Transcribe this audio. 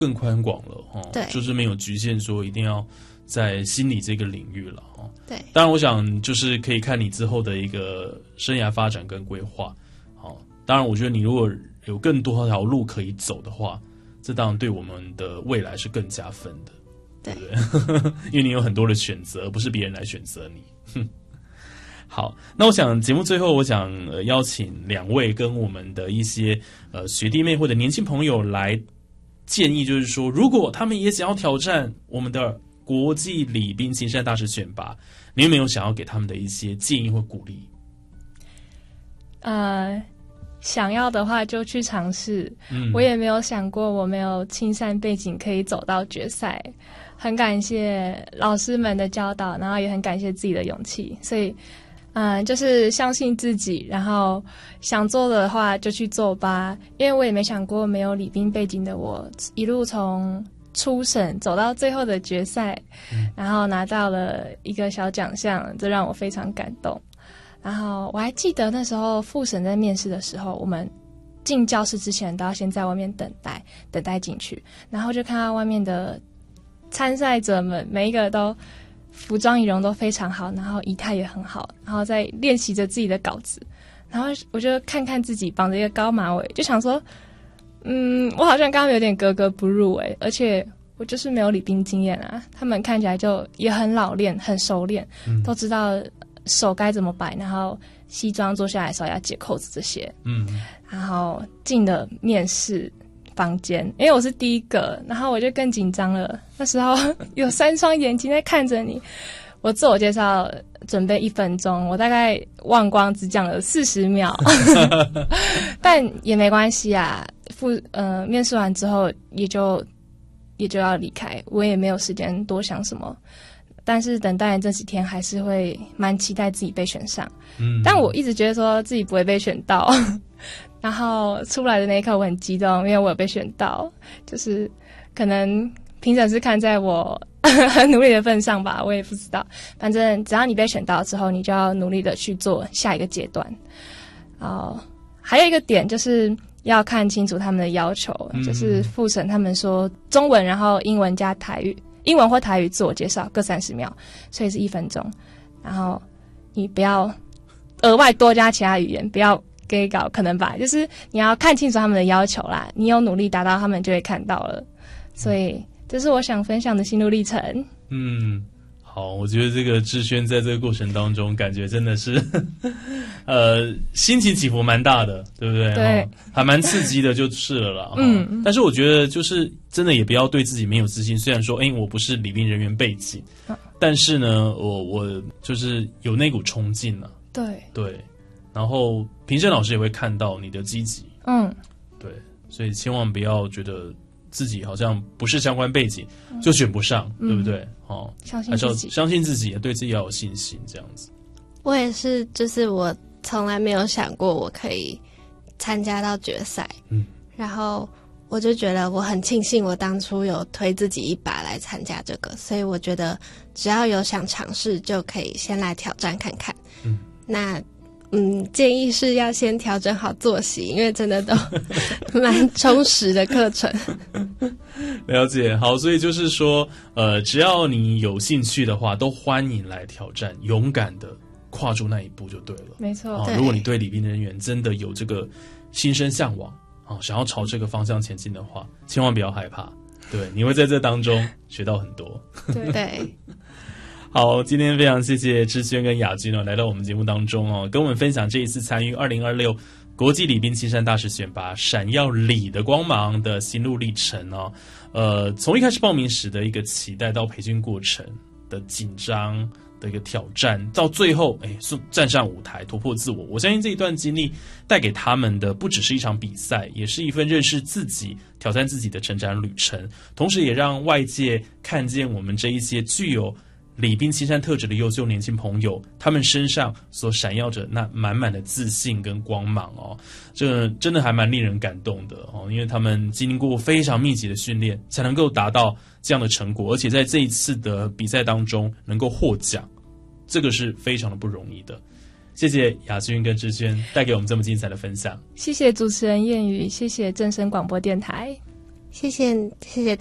更宽广了对， 就是没有局限说一定要在心理这个领域了对， 当然我想就是可以看你之后的一个生涯发展跟规划当然我觉得你如果有更多条路可以走的话，这当然对我们的未来是更加分的，对不对？因为你有很多的选择，而不是别人来选择你。好，那我想节目最后，我想邀请两位跟我们的一些学弟妹或者年轻朋友来建议，就是说，如果他们也想要挑战我们的国际礼宾青山大使选拔，你有没有想要给他们的一些建议或鼓励？ 想要的话就去尝试。我也没有想过我没有青山背景可以走到决赛，很感谢老师们的教导，然后也很感谢自己的勇气，所以就是相信自己，然后想做的话就去做吧。因为我也没想过没有礼宾背景的我，一路从初审走到最后的决赛，然后拿到了一个小奖项，这让我非常感动。然后我还记得那时候复审在面试的时候，我们进教室之前都要先在外面等待进去，然后就看到外面的参赛者们每一个都服装仪容都非常好，然后仪态也很好，然后在练习着自己的稿子，然后我就看看自己绑着一个高马尾，就想说我好像刚刚有点格格不入而且我就是没有礼宾经验啊，他们看起来就也很老练很熟练，都知道手该怎么摆，然后西装坐下来的时候要解扣子这些然后进了面试房间，因为我是第一个，然后我就更紧张了，那时候有3双眼睛在看着你。我自我介绍准备1分钟，我大概忘光只讲了40秒但也没关系啊，面试完之后也就要离开，我也没有时间多想什么，但是等待这几天还是会蛮期待自己被选上但我一直觉得说自己不会被选到然后出来的那一刻我很激动，因为我有被选到，就是可能评审是看在我很努力的份上吧，我也不知道，反正只要你被选到之后，你就要努力的去做下一个阶段还有一个点就是要看清楚他们的要求就是复审他们说中文然后英文加台语，英文或台语自我介绍各30秒，所以是1分钟，然后你不要额外多加其他语言，不要给搞可能吧，就是你要看清楚他们的要求啦，你有努力达到他们就会看到了，所以这是我想分享的心路历程。 好，我觉得这个志轩在这个过程当中感觉真的是心情起伏蛮大的，对不对？ 对还蛮刺激的就是了啦但是我觉得就是真的也不要对自己没有自信，虽然说我不是礼宾人员背景但是呢我就是有那股冲劲了对，然后评审老师也会看到你的积极对，所以千万不要觉得自己好像不是相关背景就选不上对不对相信自己， 相信自己，也对自己要有信心，这样子。 我也是，就是我从来没有想过我可以参加到决赛然后我就觉得我很庆幸我当初有推自己一把来参加这个，所以我觉得只要有想尝试就可以先来挑战看看那建议是要先调整好作息，因为真的都蛮充实的课程了解，好，所以就是说只要你有兴趣的话都欢迎来挑战，勇敢的跨出那一步就对了， 没错如果你对礼宾人员真的有这个心生向往想要朝这个方向前进的话，千万不要害怕，对，你会在这当中学到很多对好，今天非常谢谢志轩跟雅君来到我们节目当中跟我们分享这一次参与2026国际礼宾青山大使选拔闪耀礼的光芒的心路历程从一开始报名时的一个期待到培训过程的紧张的一个挑战，到最后站上舞台突破自我，我相信这一段经历带给他们的不只是一场比赛，也是一份认识自己挑战自己的成长旅程，同时也让外界看见我们这一些具有礼宾青山特质的优秀年轻朋友，他们身上所闪耀着那满满的自信跟光芒这真的还蛮令人感动的因为他们经过非常密集的训练才能够达到这样的成果，而且在这一次的比赛当中能够获奖，这个是非常的不容易的。谢谢雅君跟志轩带给我们这么精彩的分享， 谢谢主持人燕语，谢谢正声广播电台。 谢谢